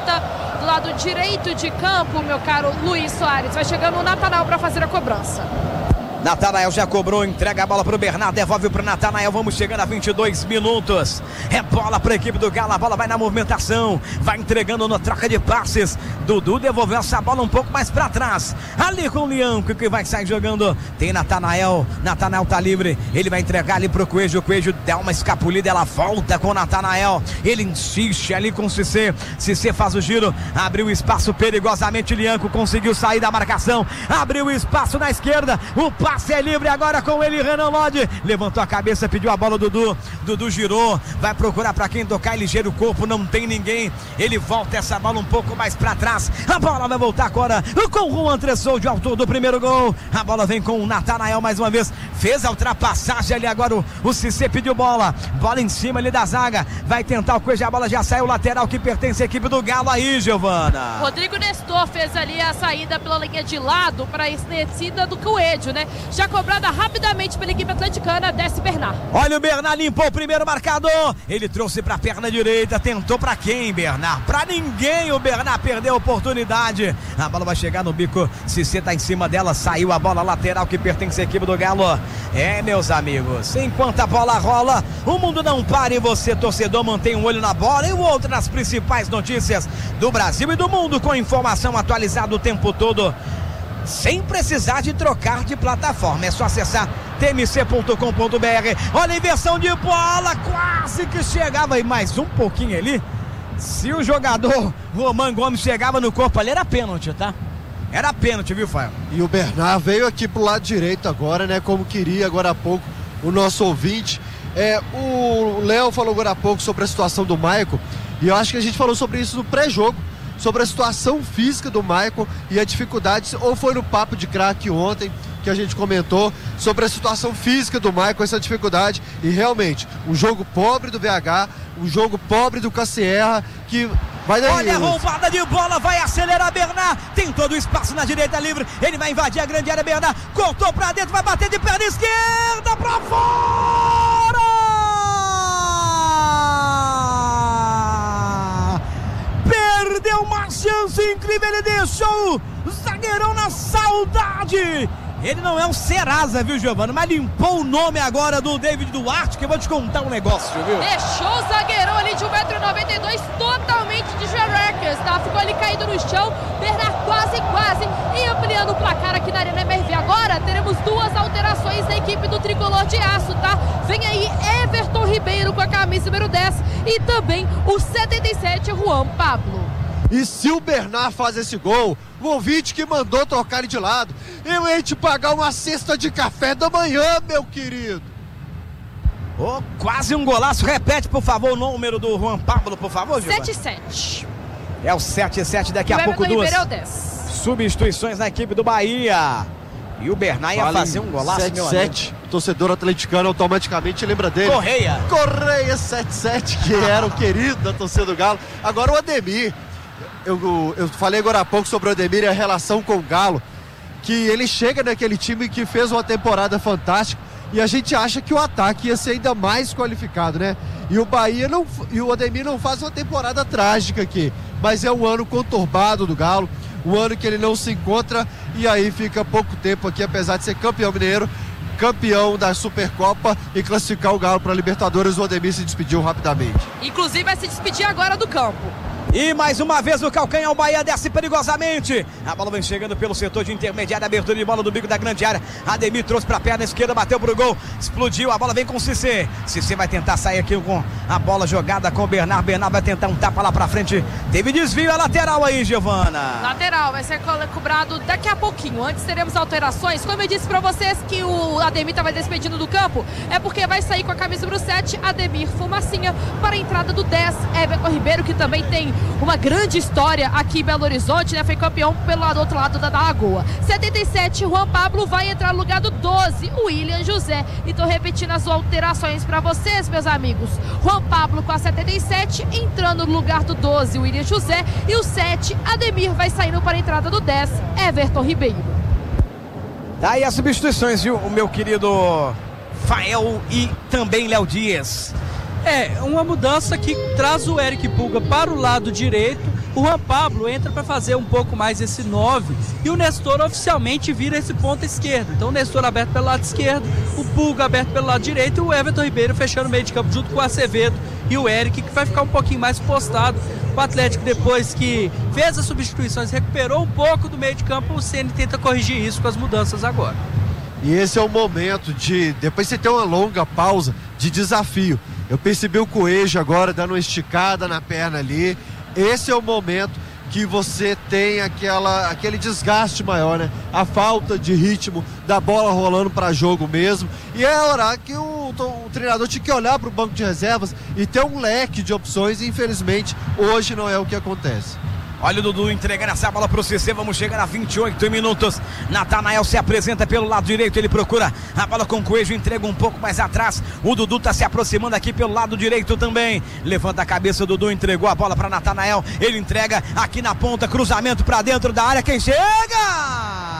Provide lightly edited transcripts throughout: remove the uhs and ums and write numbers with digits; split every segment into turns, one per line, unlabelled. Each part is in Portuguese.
falta do lado direito de campo, meu caro Luiz Soares. Vai chegando o Natanael para fazer a cobrança.
Natanael já cobrou, entrega a bola pro Bernard, devolve pro Natanael, vamos chegando a 22 minutos, é bola pra equipe do Galo, a bola vai na movimentação, vai entregando na troca de passes, Dudu devolveu essa bola um pouco mais pra trás, ali com o Lianco que vai sair jogando, tem Natanael tá livre, ele vai entregar ali pro Coelho, o Coelho dá uma escapulida, ela volta com o Natanael, ele insiste ali com o Cissé faz o giro, abriu espaço perigosamente, Lianco conseguiu sair da marcação, abriu espaço na esquerda, o passe é livre agora com ele, Renan Lodge, levantou a cabeça, pediu a bola, Dudu girou, vai procurar pra quem tocar, ligeiro o corpo, não tem ninguém, ele volta essa bola um pouco mais pra trás, a bola vai voltar agora com o Juan Tressou, de autor do primeiro gol, a bola vem com o Natanael mais uma vez, fez a ultrapassagem ali agora, o Cissé pediu bola em cima ali da zaga, vai tentar o Coelho, a bola já saiu, lateral que pertence à equipe do Galo aí, Giovana.
Rodrigo Nestor fez ali a saída pela linha de lado para a descida do Coelho, né? Já cobrada rapidamente pela equipe atleticana, desce Bernard.
Olha o Bernard, limpou o primeiro marcador, ele trouxe pra perna direita, tentou pra quem, Bernard? Pra ninguém, o Bernard perdeu a oportunidade, a bola vai chegar no bico, Cissé tá em cima dela, saiu a bola lateral que pertence à equipe do Galo. Meus amigos, enquanto a bola rola, o mundo não para e você, torcedor, mantém um olho na bola e o outro nas principais notícias do Brasil e do mundo, com informação atualizada o tempo todo, sem precisar de trocar de plataforma, é só acessar tmc.com.br. Olha a inversão de bola, quase que chegava, e mais um pouquinho ali, se o jogador Roman Gomes chegava no corpo ali, era pênalti, tá? Era pênalti, viu, Fael?
E o Bernard veio aqui pro lado direito agora, né, como queria agora há pouco o nosso ouvinte. O Léo falou agora há pouco sobre a situação do Maicon, e eu acho que a gente falou sobre isso no pré-jogo, sobre a situação física do Maicon e a dificuldade, ou foi no Papo de Craque ontem que a gente comentou sobre a situação física do Maicon, essa dificuldade, e realmente, um jogo pobre do VH, um jogo pobre do Cassierra, que vai dar.
Olha a roubada de bola, vai acelerar Bernard, tem todo o espaço na direita livre, ele vai invadir a grande área, Bernard, cortou pra dentro, vai bater de perna esquerda pra fora! Perdeu uma chance incrível, ele deixou o zagueirão na saudade. Ele não é um Serasa, viu, Giovana? Mas limpou o nome agora do David Duarte, que eu vou te contar um negócio, viu?
Deixou o zagueirão ali de 1,92 m totalmente de Jarecas, tá? Ficou ali caído no chão, Bernard quase, e ampliando o placar aqui na Arena MRV. Agora teremos duas alterações da equipe do Tricolor de Aço, tá? Vem aí Everton Ribeiro com a camisa número 10 e também o 77, Juan Pablo.
E se o Bernard faz esse gol, o ouvinte que mandou trocar ele de lado, eu ia te pagar uma cesta de café da manhã, meu querido.
Quase um golaço. Repete, por favor, o número do Juan Pablo, por favor, Giovana.
77.
É o 77, daqui a pouco duas
é o 10.
substituições na equipe do Bahia. E o Bernard ia fazer um golaço,
77, torcedor atleticano automaticamente lembra dele. Correia 77, que era o querido da torcida do Galo. Agora o Ademir. Eu falei agora há pouco sobre o Ademir e a relação com o Galo, que ele chega naquele time que fez uma temporada fantástica e a gente acha que o ataque ia ser ainda mais qualificado, né? E o Bahia e o Ademir não faz uma temporada trágica aqui, mas é um ano conturbado do Galo, um ano que ele não se encontra e aí fica pouco tempo aqui, apesar de ser campeão mineiro, campeão da Supercopa e classificar o Galo para a Libertadores. O Ademir se despediu rapidamente.
Inclusive vai se despedir agora do campo.
E mais uma vez o calcanhar, o Bahia desce perigosamente. A bola vem chegando pelo setor de intermediária, abertura de bola do bico da grande área. Ademir trouxe para a perna esquerda, bateu pro gol, explodiu, a bola vem com o Cissé. Cissé vai tentar sair aqui com a bola jogada com o Bernard. Bernard vai tentar um tapa lá pra frente. Teve desvio, a lateral aí, Giovana.
Lateral, vai ser cobrado daqui a pouquinho. Antes teremos alterações. Como eu disse pra vocês que o Ademir estava despedindo do campo, é porque vai sair com a camisa número 7, Ademir Fumacinha, para a entrada do 10, Everton Ribeiro, que também tem uma grande história aqui em Belo Horizonte, né? Foi campeão pelo outro lado da Lagoa. 77, Juan Pablo vai entrar no lugar do 12, William José. E tô repetindo as alterações para vocês, meus amigos. Juan Pablo com a 77, entrando no lugar do 12, William José. E o 7, Ademir, vai saindo para a entrada do 10, Everton Ribeiro.
Tá aí as substituições, viu? O meu querido Fael e também Léo Dias.
É uma mudança que traz o Eric Pulga para o lado direito o Juan Pablo entra para fazer um pouco mais esse 9 e o Nestor oficialmente vira esse ponta esquerdo. Então o Nestor aberto pelo lado esquerdo, o Pulga aberto pelo lado direito e o Everton Ribeiro fechando o meio de campo junto com o Acevedo e o Eric, que vai ficar um pouquinho mais postado. O Atlético, depois que fez as substituições, recuperou um pouco do meio de campo, o Ceni tenta corrigir isso com as mudanças agora.
E esse é o momento de, depois você ter uma longa pausa de desafio. Eu percebi o Coelho agora dando uma esticada na perna ali. Esse é o momento que você tem aquele desgaste maior, né? A falta de ritmo da bola rolando para jogo mesmo. E é a hora que o treinador tinha que olhar para o banco de reservas e ter um leque de opções. E infelizmente hoje não é o que acontece.
Olha o Dudu entregando essa bola pro CC, vamos chegar a 28 minutos. Natanael se apresenta pelo lado direito, ele procura a bola com o Coelho, entrega um pouco mais atrás. O Dudu tá se aproximando aqui pelo lado direito também. Levanta a cabeça, o Dudu entregou a bola para Natanael, ele entrega aqui na ponta, cruzamento para dentro da área, quem chega?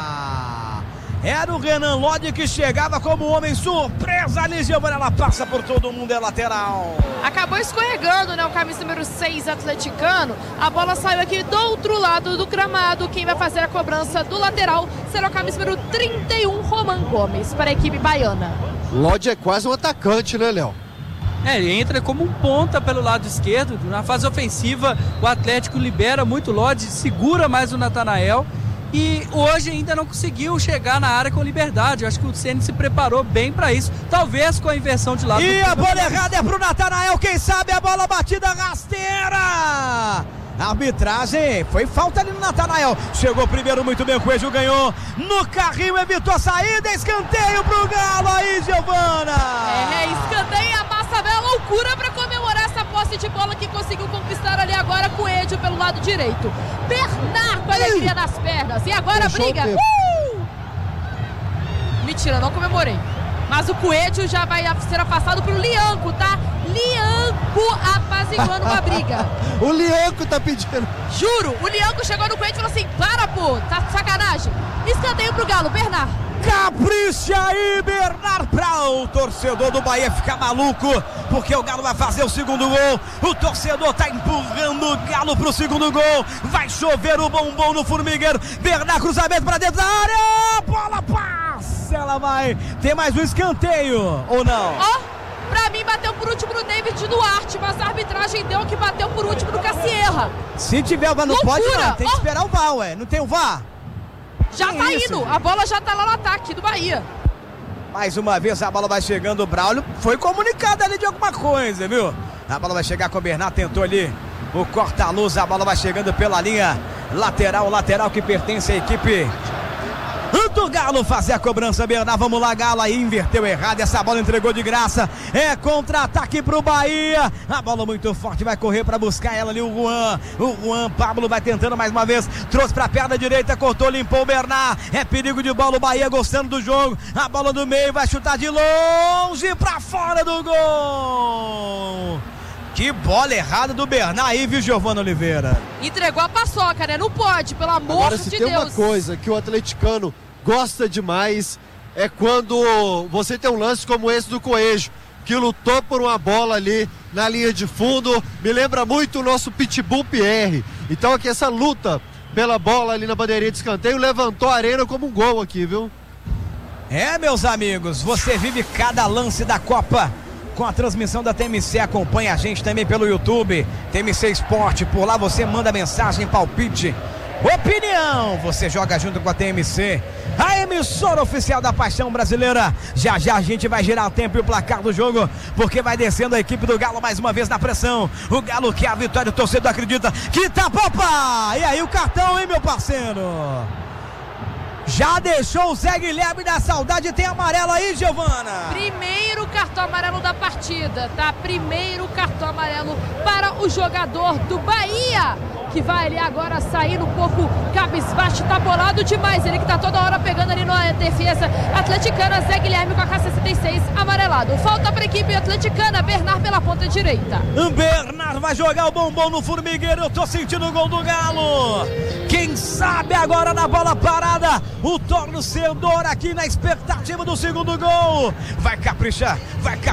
Era o Renan Lodi que chegava como homem surpresa ali, Giovana, ela passa por todo mundo, é lateral.
Acabou escorregando, né, o camisa número 6 atleticano. A bola saiu aqui do outro lado do gramado. Quem vai fazer a cobrança do lateral será o camisa número 31, Roman Gomes, para a equipe baiana.
Lodi é quase um atacante, né, Léo?
Ele entra como um ponta pelo lado esquerdo. Na fase ofensiva, o Atlético libera muito o Lodi, segura mais o Natanael. E hoje ainda não conseguiu chegar na área com liberdade. Eu acho que o Ceni se preparou bem para isso. Talvez com a inversão de lado.
E a bola errada é pro Natanael. Quem sabe a bola batida rasteira. A arbitragem, foi falta ali no Natanael. Chegou primeiro muito bem, o Coelho ganhou no carrinho, evitou a saída. Escanteio pro Galo aí, Giovana.
Escanteio, amassa a bela loucura para comemorar essa posse de bola que conseguiu conquistar ali agora com o Coelho pelo lado direito. Bernard com alegria nas pernas. E agora briga. Mentira, não comemorei. Mas o Coelho já vai ser afastado pro Lianco, tá? Lianco apaziguando uma briga.
O Lianco tá pedindo.
Juro, o Lianco chegou no Coelho e falou assim: para, pô, tá de sacanagem. Escanteio pro Galo, Bernard.
Capricha aí, Bernard, pra o torcedor do Bahia ficar maluco, porque o Galo vai fazer o segundo gol. O torcedor tá empurrando o Galo pro segundo gol. Vai chover o bombom no formigueiro. Bernard, cruzamento pra dentro da área. Bola passa, ela vai. Tem mais um escanteio, ou não?
Pra mim bateu por último no David Duarte, mas a arbitragem deu que bateu por último no Cassierra.
Se tiver o VAR, não pode não, tem que esperar o VAR, ué. Não tem o VAR?
Já tá indo, a bola já tá lá no ataque do Bahia.
Mais uma vez a bola vai chegando, o Braulio foi comunicado ali de alguma coisa, viu? A bola vai chegar com o Bernard, tentou ali o corta-luz, a bola vai chegando pela linha lateral, lateral que pertence à equipe do Galo. Fazer a cobrança, Bernard, vamos lá, Galo aí, inverteu errado, essa bola entregou de graça, é contra-ataque pro Bahia, a bola muito forte, vai correr pra buscar ela ali, o Juan Pablo vai tentando mais uma vez, trouxe pra perna direita, cortou, limpou o Bernard, é perigo de bola, o Bahia gostando do jogo, a bola do meio, vai chutar de longe pra fora do gol. Que bola errada do Bernard aí, viu, Giovana Oliveira?
Entregou a paçoca, né? Não pode, pelo amor
Agora,
de Deus.
Tem uma coisa que o atleticano gosta demais, é quando você tem um lance como esse do Coelho, que lutou por uma bola ali na linha de fundo, me lembra muito o nosso Pitbull Pierre. Então aqui essa luta pela bola ali na bandeirinha de escanteio levantou a arena como um gol aqui, viu?
É, meus amigos, você vive cada lance da Copa com a transmissão da TMC, acompanha a gente também pelo YouTube, TMC Esporte, por lá você manda mensagem, palpite, opinião, você joga junto com a TMC, a emissora oficial da paixão brasileira. Já já a gente vai girar o tempo e o placar do jogo, porque vai descendo a equipe do Galo mais uma vez na pressão. O Galo quer a vitória, o torcedor acredita que tá, opa! E aí o cartão, hein, meu parceiro? Já deixou o Zé Guilherme da saudade, tem amarelo aí, Giovana?
Primeiro cartão amarelo da partida, tá? Primeiro cartão amarelo para o jogador do Bahia, que vai ali agora sair um pouco cabisbaixo, tá bolado demais. Ele que tá toda hora pegando ali na defesa atleticana. Zé Guilherme com a K66 amarelado. Falta para a equipe atleticana, Bernard pela ponta direita.
Bernard vai jogar o bombom no formigueiro, eu tô sentindo o gol do Galo. Quem sabe agora na bola parada, o torcedor aqui na expectativa do segundo gol. Vai capricha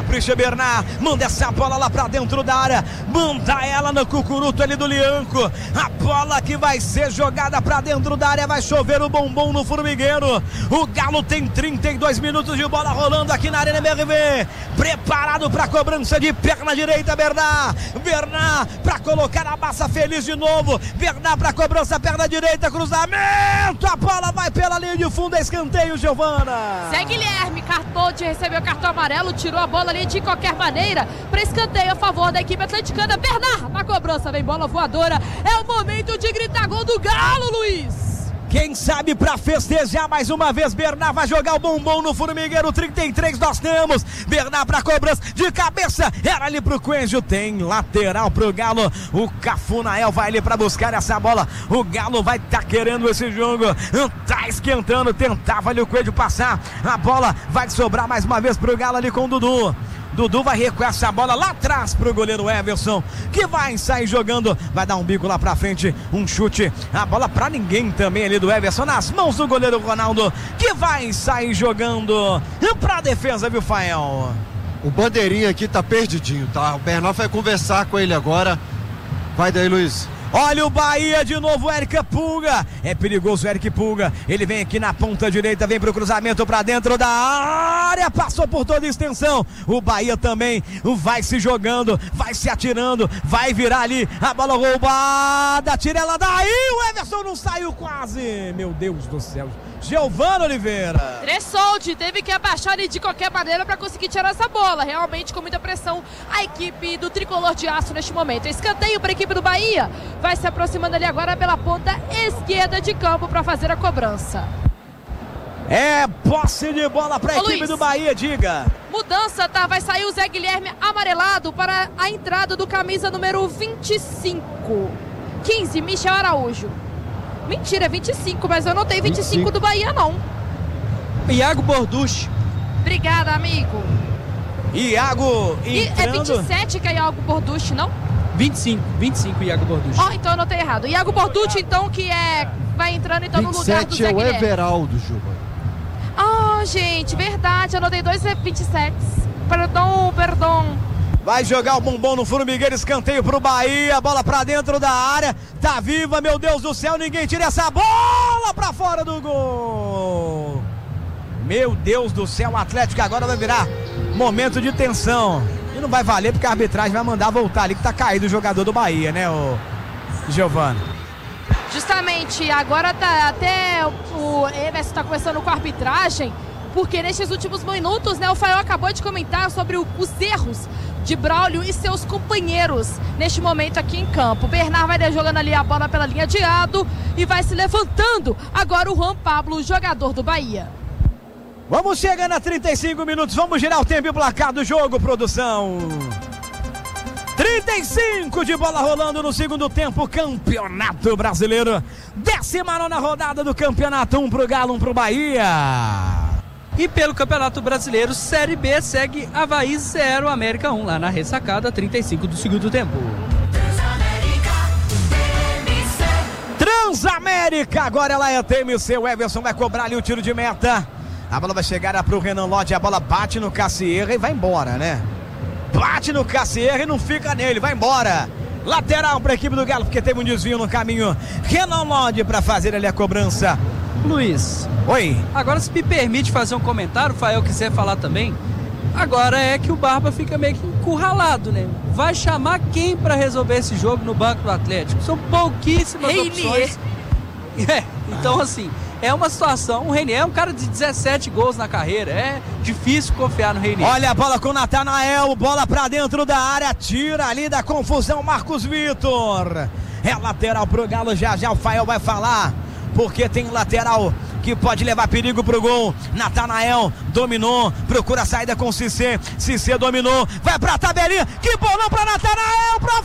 Bernard, manda essa bola lá pra dentro da área, manda ela no cucuruto ali do Lianco. A bola que vai ser jogada pra dentro da área, vai chover o bombom no formigueiro. O Galo tem 32 minutos de bola rolando aqui na Arena MRV. Preparado pra cobrança de perna direita, Bernard pra colocar a massa feliz de novo. Bernard pra cobrança, perna direita, cruzamento. A bola vai pela linha de fundo, escanteio, Giovana.
Zé Guilherme, recebeu o cartão amarelo, tirou a bola ali de qualquer maneira para escanteio a favor da equipe atleticana. Bernard na cobrança, vem bola voadora. É o momento de gritar gol do Galo, Luiz.
Quem sabe pra festejar mais uma vez, Bernard vai jogar o bombom no formigueiro. 33 nós temos. Bernard pra cobrança de cabeça. Era ali pro Coelho. Tem lateral pro Galo. O Cafunael vai ali pra buscar essa bola. O Galo vai tá querendo esse jogo. Tá esquentando. Tentava ali o Coelho passar. A bola vai sobrar mais uma vez pro Galo ali com o Dudu. Dudu vai recuar essa bola lá atrás pro goleiro Everson, que vai sair jogando, vai dar um bico lá pra frente, um chute, a bola pra ninguém também ali do Everson, nas mãos do goleiro Ronaldo, que vai sair jogando pra defesa, viu, Fael?
O bandeirinha aqui tá perdidinho, tá? O Bernard vai conversar com ele agora. Vai daí, Luiz.
Olha o Bahia de novo, Eric Pulga. É perigoso o Eric Pulga. Ele vem aqui na ponta direita, vem pro cruzamento pra dentro da área. Passou por toda a extensão. O Bahia também vai se jogando, vai se atirando, vai virar ali. A bola roubada, tira ela daí. O Everson não saiu quase. Meu Deus do céu. Giovana Oliveira.
Tressoldi teve que abaixar ali de qualquer maneira para conseguir tirar essa bola. Realmente com muita pressão a equipe do Tricolor de Aço neste momento. Escanteio para a equipe do Bahia. Vai se aproximando ali agora pela ponta esquerda de campo para fazer a cobrança.
É posse de bola para a equipe Luiz, do Bahia, diga.
Mudança, tá? Vai sair o Zé Guilherme amarelado para a entrada do camisa número 25. 15, Michel Araújo. Mentira, é 25, mas eu não tenho 25 do Bahia, não.
Iago Borducci.
Obrigada, amigo.
Iago entrando...
É 27 que é Iago Borducci, não?
25 Iago Borducci.
Então eu anotei errado. Iago Borducci, então, que vai entrando então no lugar do Zé Guilherme.
27 é o Everaldo, Juba.
Gente, verdade, anotei 2,27. Perdão.
Vai jogar o bombom no formigueiro, escanteio pro Bahia, bola pra dentro da área, tá viva, meu Deus do céu, ninguém tira essa bola pra fora do gol. Meu Deus do céu, o Atlético agora vai virar momento de tensão. E não vai valer porque a arbitragem vai mandar voltar ali que tá caído o jogador do Bahia, né, o Giovana?
Justamente, agora tá até o Emerson tá conversando com a arbitragem, porque nestes últimos minutos, né, o Fael acabou de comentar sobre os erros de Braulio e seus companheiros neste momento aqui em campo. Bernard vai jogando ali a bola pela linha de lado e vai se levantando agora o Juan Pablo, jogador do Bahia.
Vamos chegando a 35 minutos, vamos girar o tempo e o placar do jogo, produção. 35 de bola rolando no segundo tempo, Campeonato Brasileiro, 19ª rodada do campeonato, 1 pro Galo, 1 pro Bahia.
E pelo Campeonato Brasileiro, Série B segue Avaí 0, América 1, lá na ressacada, 35 do segundo tempo.
Transamérica, agora ela é TMC, o Everson vai cobrar ali o tiro de meta. A bola vai chegar para o Renan Lodge, a bola bate no Cassierra e vai embora, né? Bate no Cassierra e não fica nele, vai embora. Lateral para a equipe do Galo, porque teve um desvio no caminho. Renan Lodge para fazer ali a cobrança.
Luiz.
Oi.
Agora, se me permite fazer um comentário, o Fael quiser falar também. Agora é que o Barba fica meio que encurralado, né? Vai chamar quem para resolver esse jogo no banco do Atlético? São pouquíssimas opções. Então assim, é uma situação. O Reinier é um cara de 17 gols na carreira. É difícil confiar no Reinier.
Olha a bola com o Natanael, bola pra dentro da área, tira ali da confusão Marcos Vitor. É lateral pro Galo, já o Fael vai falar, porque tem lateral que pode levar perigo pro gol. Natanael dominou, procura a saída com o Cissé. Cissé dominou, vai pra tabelinha, que bolão pra Natanael, pra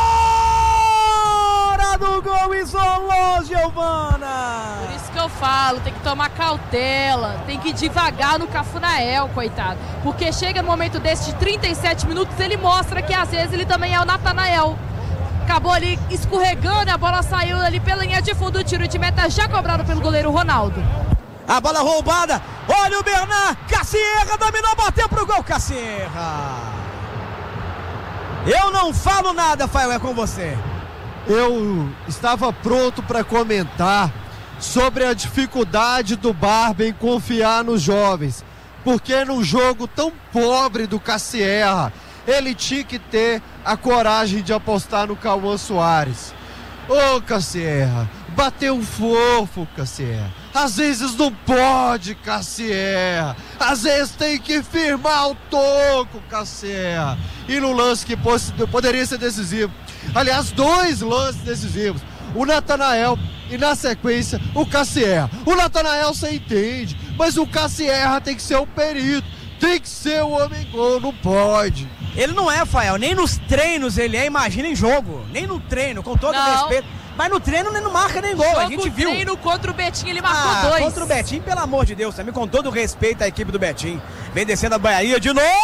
fora do gol, isolou, Giovana.
Por isso que eu falo, tem que tomar cautela, tem que ir devagar no Cafunael, coitado, porque chega no momento desse de 37 minutos, ele mostra que às vezes ele também é o Natanael. Acabou ali escorregando, a bola saiu ali pela linha de fundo, o tiro de meta já cobrado pelo goleiro Ronaldo.
A bola roubada, olha o Bernard, Cassierra dominou, bateu pro gol, Cassierra. Eu não falo nada, Fael, é com você.
eu estava pronto para comentar sobre a dificuldade do Barba em confiar nos jovens, porque num jogo tão pobre do Cassierra, ele tinha que ter a coragem de apostar no Cauã Soares. Ô Cassierra, bateu fofo, Cassierra. Às vezes não pode, Cassierra. Às vezes tem que firmar o toco, Cassierra. E no lance que poderia ser decisivo. Aliás, 2 lances decisivos. O Natanael e na sequência o Cassierra. O Natanael você entende, mas o Cassierra tem que ser o perito. Tem que ser o homem-gol, não pode.
Ele não é, Fael, nem nos treinos ele é, imagina em jogo. Nem no treino, com todo respeito. Mas no treino ele não marca nem gol, a gente viu.
No treino contra o Betim ele marcou 2.
Contra o Betim, pelo amor de Deus, também com todo respeito à equipe do Betim. Vem descendo a Bahia de novo!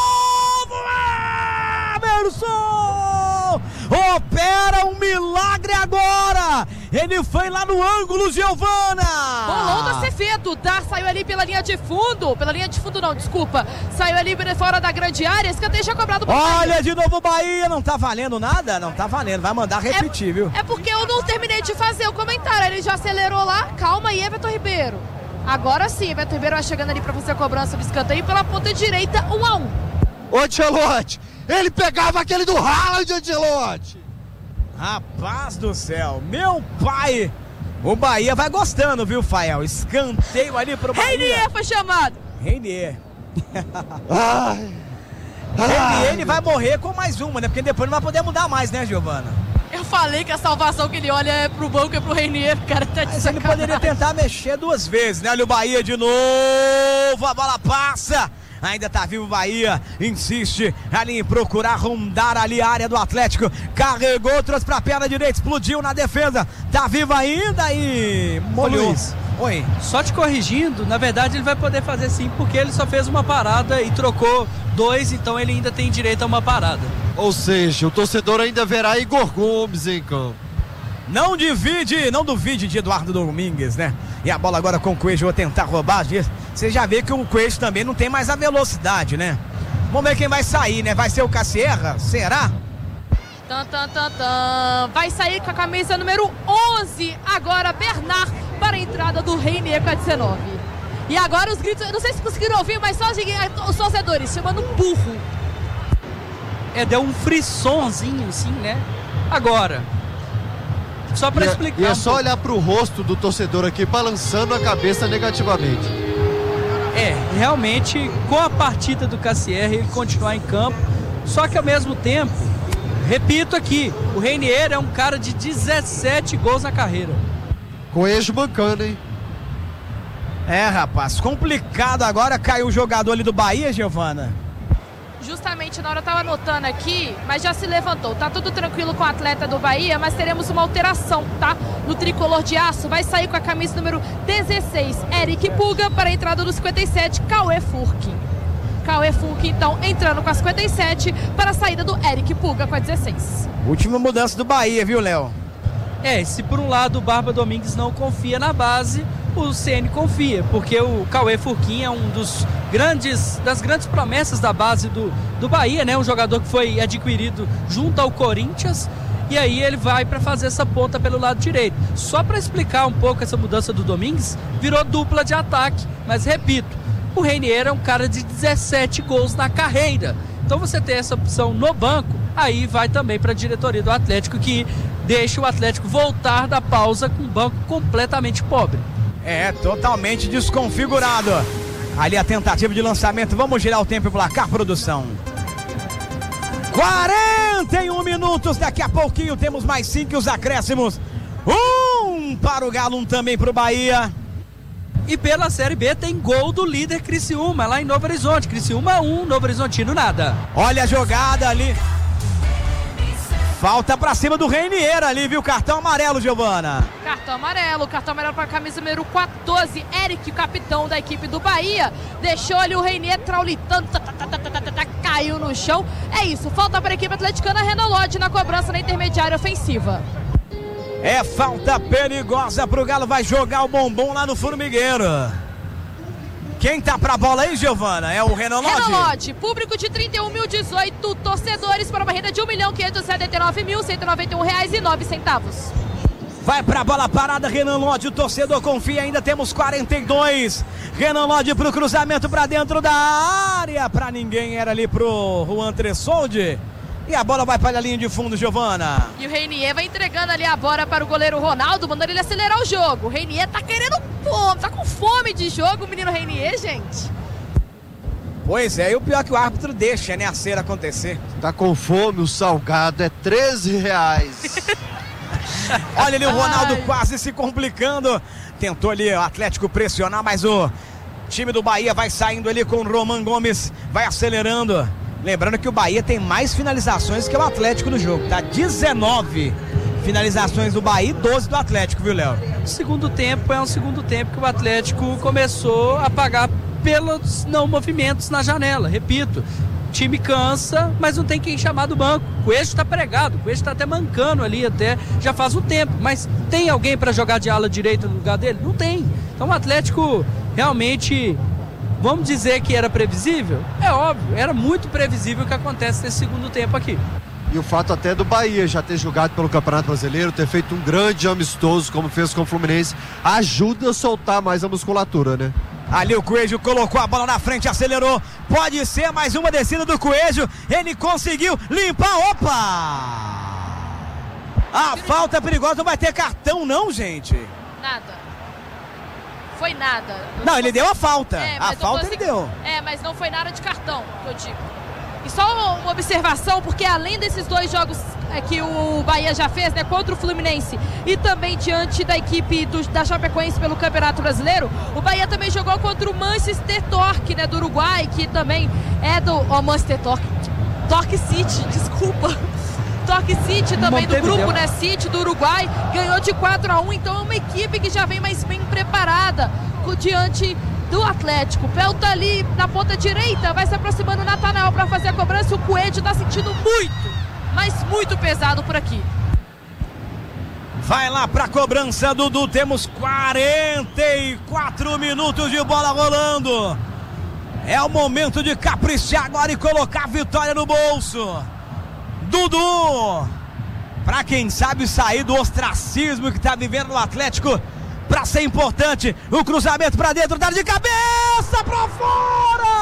Emerson! Opera um milagre agora! Ele foi lá no ângulo, Giovana!
Bolão do Acevedo, saiu ali pela linha de fundo. Saiu ali fora da grande área, escanteio já cobrado por
Bahia. Olha de novo o Bahia, não tá valendo nada? Não tá valendo, vai mandar repetir, viu?
É porque eu não terminei de fazer o comentário, ele já acelerou lá. Calma aí, Everton Ribeiro. Agora sim, Everton Ribeiro vai chegando ali pra fazer a cobrança do escanteio pela ponta direita, 1-1.
Ô Ancelotti, ele pegava aquele do Haaland, Ancelotti.
Rapaz do céu, meu pai! O Bahia vai gostando, viu, Fael? Escanteio ali pro Bahia.
Reinier foi chamado.
Reinier. Reinier, ele vai morrer com mais uma, né? Porque depois não vai poder mudar mais, né, Giovana?
Eu falei que a salvação que ele olha é pro banco e pro Reinier. O cara tá de
sacanagem. Ele poderia tentar mexer 2 vezes, né? Olha o Bahia de novo, a bola passa. Ainda tá vivo o Bahia, insiste ali em procurar rondar ali a área do Atlético, carregou, trouxe pra perna direita, explodiu na defesa, tá vivo ainda e molhou.
Oi. Só te corrigindo, na verdade ele vai poder fazer sim, porque ele só fez uma parada e trocou 2, então ele ainda tem direito a uma parada.
Ou seja, o torcedor ainda verá Igor Gomes em campo.
Não duvide de Eduardo Domingues, né? E a bola agora com o Coelho, vou tentar roubar. Você já vê que o Coelho também não tem mais a velocidade, né? Vamos ver quem vai sair, né? Vai ser o Cassierra? Será?
Vai sair com a camisa número 11. Agora Bernard para a entrada do Reinier com a 19. E agora os gritos, eu não sei se conseguiram ouvir, mas só os torcedores chamando burro.
Deu um frissonzinho assim, né? Agora, só para explicar.
E é só olhar para o rosto do torcedor aqui balançando a cabeça negativamente.
Realmente, com a partida do Cassierra, ele continuar em campo. Só que ao mesmo tempo, repito aqui, o Reinier é um cara de 17 gols na carreira.
Coelho bancando, hein?
Rapaz, complicado agora. Caiu o jogador ali do Bahia, Giovana.
Justamente na hora eu tava anotando aqui, mas já se levantou. Tá tudo tranquilo com o atleta do Bahia, mas teremos uma alteração, tá? No tricolor de aço, vai sair com a camisa número 16, Eric Puga, para a entrada do 57, Cauê Furquim. Cauê Furquim, então, entrando com a 57 para a saída do Eric Puga com a 16.
Última mudança do Bahia, viu, Léo?
Se por um lado o Barba Domingues não confia na base, o CN confia, porque o Cauê Furquim é das grandes promessas da base do Bahia, né? Um jogador que foi adquirido junto ao Corinthians, e aí ele vai para fazer essa ponta pelo lado direito. Só para explicar um pouco essa mudança do Domingues, virou dupla de ataque, mas repito, o Reinier é um cara de 17 gols na carreira. Então você tem essa opção no banco, aí vai também para a diretoria do Atlético, que deixa o Atlético voltar da pausa com um banco completamente pobre.
Totalmente desconfigurado. Ali a tentativa de lançamento. Vamos girar o tempo e placar, produção. 41 minutos. Daqui a pouquinho temos mais 5 os acréscimos. 1 para o Galo, 1 também para o Bahia.
E pela Série B tem gol do líder Criciúma, lá em Novo Horizonte. Criciúma 1, Novo Horizontino nada.
Olha a jogada ali. Falta pra cima do Reinier ali, viu? Cartão amarelo, Giovana.
Cartão amarelo para a camisa número 14, Eric, capitão da equipe do Bahia. Deixou ali o Reinier traulitando, caiu no chão. É isso, falta para a equipe atleticana, Renan Lodge na cobrança na intermediária ofensiva.
Falta perigosa pro Galo, vai jogar o bombom lá no formigueiro. Quem tá pra bola aí, Giovana? É o Renan Lodge?
Renan Lodge, público de 31.018 torcedores para uma renda de R$1.579.191,09.
Vai pra bola parada, Renan Lodge, o torcedor confia, ainda temos 42. Renan Lodge pro cruzamento pra dentro da área, pra ninguém, era ali pro Juan Tressoldi. E a bola vai para a linha de fundo, Giovana.
E o Reinier vai entregando ali a bola para o goleiro Ronaldo, mandando ele acelerar o jogo. O Reinier tá querendo fome, tá com fome de jogo, o menino Reinier, gente.
Pois é, e o pior é que o árbitro deixa, né, a cera acontecer.
Tá com fome, o salgado é R$13.
Olha ali o Ronaldo quase se complicando. Tentou ali o Atlético pressionar, mas o time do Bahia vai saindo ali com o Roman Gomes, vai acelerando. Lembrando que o Bahia tem mais finalizações que o Atlético no jogo, tá? 19 finalizações do Bahia e 12 do Atlético, viu, Léo?
Segundo tempo, é um segundo tempo que o Atlético começou a pagar pelos não movimentos na janela. Repito, o time cansa, mas não tem quem chamar do banco. O Coelho tá pregado, o Coelho tá até mancando ali, até já faz um tempo. Mas tem alguém para jogar de ala direita no lugar dele? Não tem. Então o Atlético realmente... Vamos dizer que era previsível? É óbvio, era muito previsível o que acontece nesse segundo tempo aqui.
E o fato até do Bahia já ter jogado pelo Campeonato Brasileiro, ter feito um grande amistoso, como fez com o Fluminense, ajuda a soltar mais a musculatura, né?
Ali o Coelho colocou a bola na frente, acelerou. Pode ser mais uma descida do Coelho. Ele conseguiu limpar. Opa! A falta é perigosa, não vai ter cartão não, gente.
Nada. Foi nada.
Não, ele deu a falta. A falta ele deu.
Mas não foi nada de cartão, que eu digo. E só uma observação, porque além desses dois jogos que o Bahia já fez, né, contra o Fluminense e também diante da equipe da Chapecoense pelo Campeonato Brasileiro, o Bahia também jogou contra o Manchester Torque, né, do Uruguai, que também é do... Manchester Torque. Torque City, desculpa. Torque City também do grupo, né, City do Uruguai, ganhou de 4-1, então é uma equipe que já vem mais bem preparada diante do Atlético. Pel tá ali na ponta direita, vai se aproximando o Natanael para fazer a cobrança. O Coelho tá sentindo muito, mas muito pesado por aqui.
Vai lá pra cobrança, Dudu. Temos 44 minutos de bola rolando. É o momento de caprichar agora e colocar a vitória no bolso. Dudu, pra quem sabe sair do ostracismo que tá vivendo no Atlético, pra ser importante, o cruzamento pra dentro, dá de cabeça pra fora!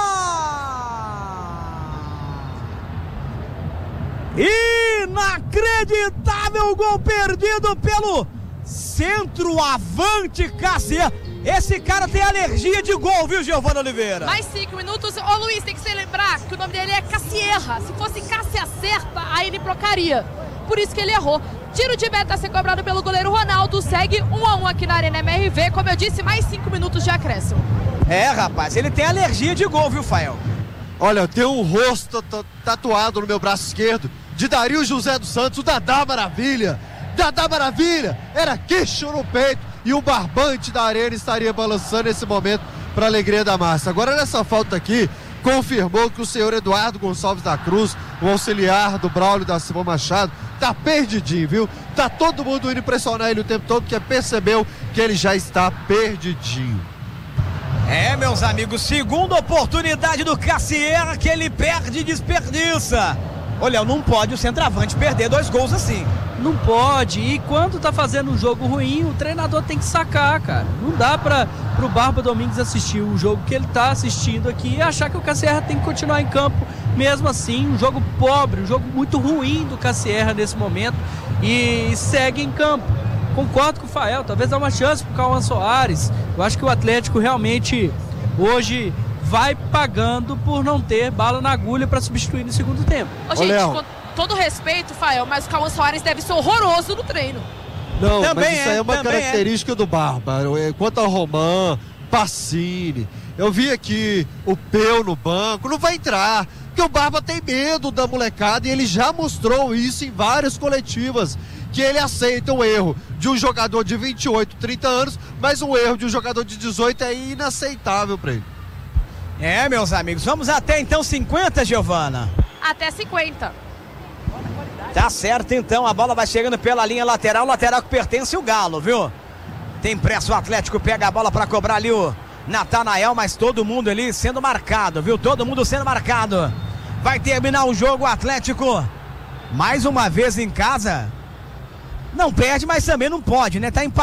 Inacreditável gol perdido pelo centroavante Cassier. Esse cara tem alergia de gol, viu, Giovana Oliveira?
Mais 5 minutos. Ô Luiz, tem que se lembrar que o nome dele é Cassierra. Se fosse Cássia Certa, aí ele blocaria. Por isso que ele errou. Tiro de meta a ser cobrado pelo goleiro Ronaldo. Segue 1-1 aqui na Arena MRV. Como eu disse, mais 5 minutos de acréscimo.
Rapaz, ele tem alergia de gol, viu, Fael?
Olha, eu tenho um rosto tatuado no meu braço esquerdo de Dario José dos Santos, o Dadá Maravilha. Dadá Maravilha, era queixo no peito. E o barbante da Arena estaria balançando nesse momento para a alegria da massa. Agora nessa falta aqui, confirmou que o senhor Eduardo Gonçalves da Cruz, o auxiliar do Braulio da Silva Machado, tá perdidinho, viu? Tá todo mundo indo impressionar ele o tempo todo, porque percebeu que ele já está perdidinho.
Meus amigos, segunda oportunidade do Cassier que ele perde e desperdiça. Olha, não pode o centroavante perder 2 gols assim.
Não pode, e quando tá fazendo um jogo ruim, o treinador tem que sacar, cara. Não dá pro Barba Domingues assistir o jogo que ele tá assistindo aqui e achar que o Cassierra tem que continuar em campo mesmo assim. Um jogo pobre, um jogo muito ruim do Cassierra nesse momento, e segue em campo. Concordo com o Fael, talvez dá uma chance pro Cauã Soares. Eu acho que o Atlético realmente hoje vai pagando por não ter bala na agulha para substituir no segundo tempo.
Gente, com todo respeito, Fael, mas o Cauã Soares deve ser horroroso no treino.
Não, também mas isso aí é uma característica do Barba. Quanto ao Roman, Pacini, eu vi aqui o Peu no banco, não vai entrar, porque o Barba tem medo da molecada e ele já mostrou isso em várias coletivas, que ele aceita o erro de um jogador de 28, 30 anos, mas o erro de um jogador de 18 é inaceitável para ele.
Meus amigos, vamos até então 50, Giovana?
Até 50.
Tá certo então, a bola vai chegando pela linha lateral que pertence ao Galo, viu? Tem pressa o Atlético, pega a bola para cobrar ali o Natanael, mas todo mundo ali sendo marcado, viu? Todo mundo sendo marcado. Vai terminar o jogo, o Atlético mais uma vez em casa. Não perde, mas também não pode, né? Tá empatado.